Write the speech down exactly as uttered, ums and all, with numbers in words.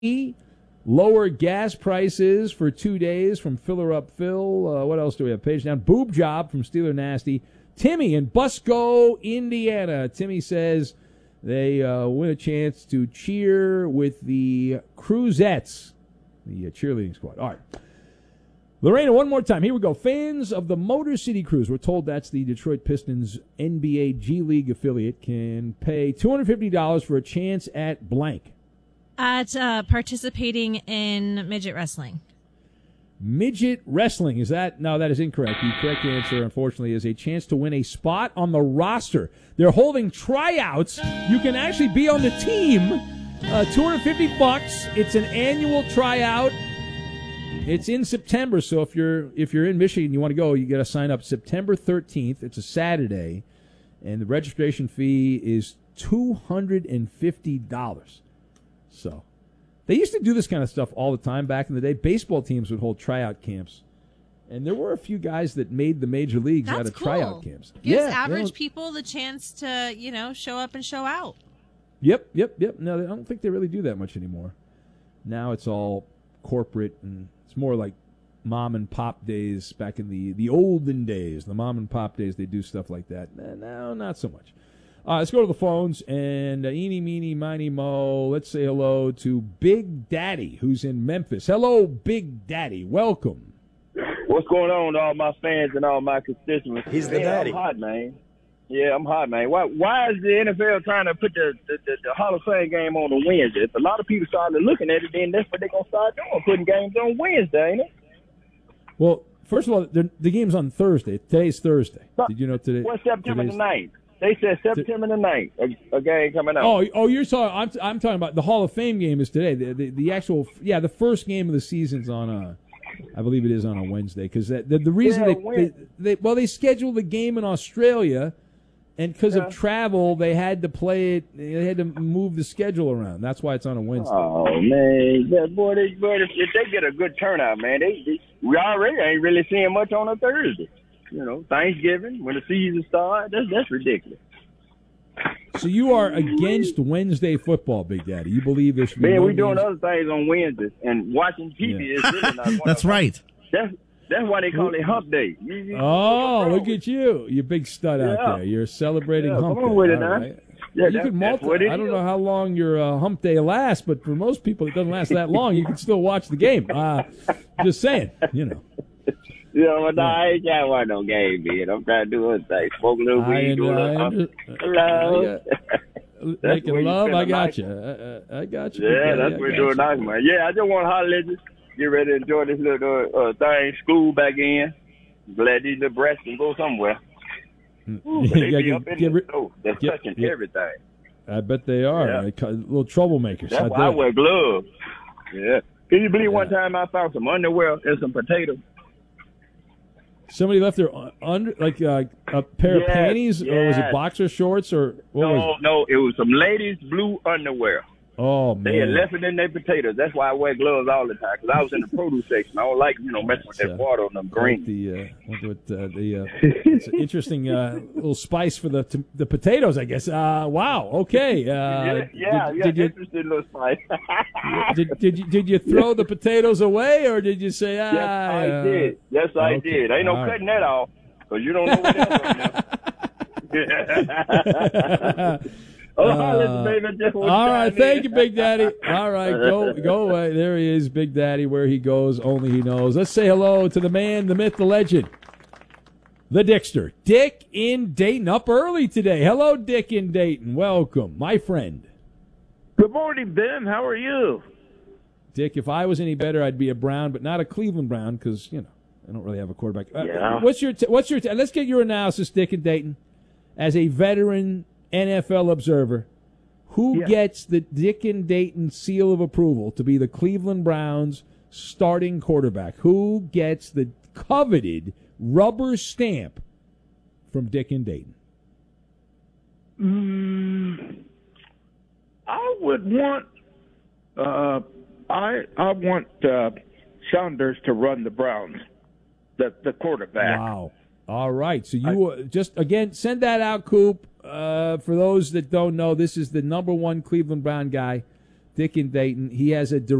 Lower gas prices for two days from Filler Up Phil. Uh, what else do we have? Page down. Boob Job from Steeler Nasty. Timmy in Busco, Indiana. Timmy says they uh, win a chance to cheer with the Cruzettes, the uh, cheerleading squad. All right. Lorena, one more time. Here we go. Fans of the Motor City Cruise, we're told that's the Detroit Pistons N B A G League affiliate, can pay two hundred fifty dollars for a chance at blank. At uh, participating in midget wrestling. Midget wrestling. Is that? No, that is incorrect. The correct answer, unfortunately, is a chance to win a spot on the roster. They're holding tryouts. You can actually be on the team. Uh, two hundred fifty bucks. It's an annual tryout. It's in September, so if you're if you're in Michigan and you want to go, you got to sign up September thirteenth. It's a Saturday, and the registration fee is two hundred fifty dollars. So they used to do this kind of stuff all the time back in the day. Baseball teams would hold tryout camps, and there were a few guys that made the major leagues That's out of cool. tryout camps. Gives yeah, average you know, people the chance to, you know, show up and show out. Yep, yep, yep. No, I don't think they really do that much anymore. Now it's all corporate, and it's more like mom and pop days back in the, the olden days. The mom and pop days, they do stuff like that. No, not so much. Uh, let's go to the phones, and uh, eeny, meeny, miny, mo. Let's say hello to Big Daddy, who's in Memphis. Hello, Big Daddy. Welcome. What's going on to all my fans and all my constituents? He's the man, daddy. I'm hot, man. Yeah, I'm hot, man. Why Why is the N F L trying to put the, the, the, the Hall of Fame game on a Wednesday? If a lot of people started looking at it, then that's what they're going to start doing, putting games on Wednesday, ain't it? Well, first of all, the, the game's on Thursday. Today's Thursday. Did you know today? What's September today's... the ninth? They said September the ninth, a, a game coming out. Oh, oh, you're talking. I'm, I'm talking about the Hall of Fame game is today. The, the, the actual, yeah, the first game of the season's on a, I believe it is on a Wednesday. Because the, the reason Yeah, they, when- they, they, well, they scheduled the game in Australia, and because Yeah. of travel, they had to play it. They had to move the schedule around. That's why it's on a Wednesday. Oh, man. Yeah, boy, they, boy, if, if they get a good turnout, man, they, they we already ain't really seeing much on a Thursday. You know, Thanksgiving, when the season starts, that's, that's ridiculous. So you are against Wednesday football, Big Daddy. You believe there should be Man, no we doing games? other things on Wednesdays, and watching T V Yeah. is really not one That's of them. right. That's that's why they call it Hump Day. You- you- Oh, you- look at you. You big stud out Yeah. there. You're celebrating Yeah, Hump come on Day. with it All now. right. Yeah, you that- can that's multi- what it I don't is. know how long your uh, Hump Day lasts, but for most people, it doesn't last that long. You can still watch the game. Uh, just saying, you know. You know, but nah, I ain't trying to watch no game, man. I'm trying to do other things. Smoke a little I, weed, do a I, little under- Hello. I, That's making where you love, spend I the got night. you. I, I, I got you. Big Yeah, Daddy, that's I what we're got doing you. now, man. Yeah, I just want to holler at you. Get ready to enjoy this little uh, thing, school back in. Glad these little breasts can go somewhere. Ooh, but they Yeah, be get- up in get the ri- store. They're get- touching get- everything. I bet they are. Yeah. They ca- little troublemakers. That's I why I bet. wear gloves. Yeah. Can you believe Yeah. one time I found some underwear and some potatoes? Somebody left their uh, under like uh, a pair of Yes, panties, or was it yes. boxer shorts, or what was No, it? no, it was some ladies' blue underwear. Oh They had man. left it in their potatoes. That's why I wear gloves all the time, because I was in the produce section. I don't like, you know, messing with that Uh, water on them Like greens. the uh, what- what, uh, the uh, it's an interesting uh, little spice for the t- the potatoes, I guess. Uh, wow. Okay. Uh, yeah, yeah, did, yeah, did you interesting little spice. did, did you did you throw the potatoes away, or did you say ah? Yes, I uh, did. Yes, I okay. did. Ain't no All cutting that off, because you don't know what else on there. Oh, Uh, listen, baby, I just want to All right, chime thank in. you, Big Daddy. All right, go go away. There he is, Big Daddy. Where he goes, only he knows. Let's say hello to the man, the myth, the legend, the Dickster, Dick in Dayton. Up early today. Hello, Dick in Dayton. Welcome, my friend. Good morning, Ben. How are you? Dick, if I was any better, I'd be a Brown, but not a Cleveland Brown, because you know I don't really have a quarterback. Uh, Yeah. What's your t- What's your? T- let's get your analysis, Dick in Dayton, as a veteran N F L observer. Who Yeah. gets the Dick in Dayton seal of approval to be the Cleveland Browns starting quarterback? Who gets the coveted rubber stamp from Dick in Dayton? Mm, I would want. Uh, I I want uh, Saunders to run the Browns, the the quarterback. Wow. All right. So you uh, just, again, send that out, Coop. Uh, for those that don't know, this is the number one Cleveland Brown guy Dick in Dayton. He has a